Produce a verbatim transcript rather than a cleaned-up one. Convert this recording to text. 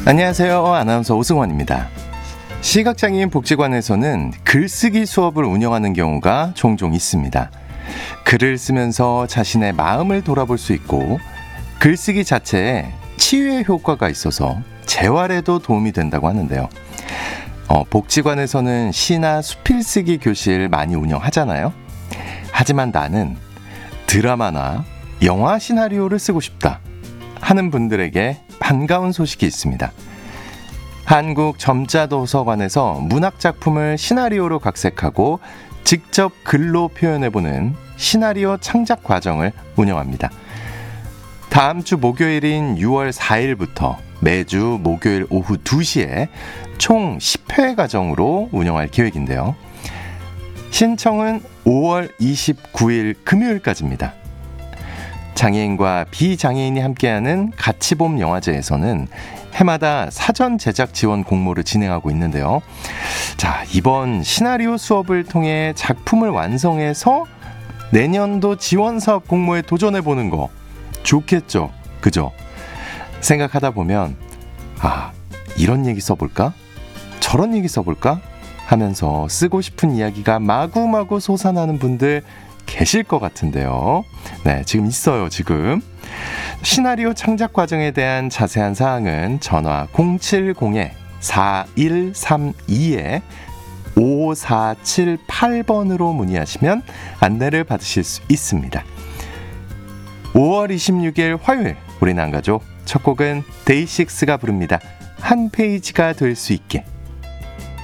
안녕하세요. 아나운서 오승원입니다. 시각장애인 복지관에서는 글쓰기 수업을 운영하는 경우가 종종 있습니다. 글을 쓰면서 자신의 마음을 돌아볼 수 있고 글쓰기 자체에 치유의 효과가 있어서 재활에도 도움이 된다고 하는데요. 어, 복지관에서는 시나 수필쓰기 교실 많이 운영하잖아요. 하지만 나는 드라마나 영화 시나리오를 쓰고 싶다 하는 분들에게 반가운 소식이 있습니다. 한국점자도서관에서 문학작품을 시나리오로 각색하고 직접 글로 표현해보는 시나리오 창작 과정을 운영합니다. 다음 주 목요일인 유월 사일부터 매주 목요일 오후 두 시에 총 십 회 과정으로 운영할 계획인데요. 신청은 오월 이십구일 금요일까지입니다. 장애인과 비장애인이 함께하는 가치봄 영화제에서는 해마다 사전 제작 지원 공모를 진행하고 있는데요. 자, 이번 시나리오 수업을 통해 작품을 완성해서 내년도 지원 사업 공모에 도전해보는 거 좋겠죠? 그죠? 생각하다 보면 아, 이런 얘기 써볼까? 저런 얘기 써볼까? 하면서 쓰고 싶은 이야기가 마구마구 솟아나는 분들 계실 것 같은데요. 네, 지금 있어요, 지금. 시나리오 창작 과정에 대한 자세한 사항은 전화 공칠공 사일삼이 오사칠팔 번으로 문의하시면 안내를 받으실 수 있습니다. 오월 이십육일 화요일, 우리 남가족 첫 곡은 데이식스가 부릅니다. 한 페이지가 될 수 있게.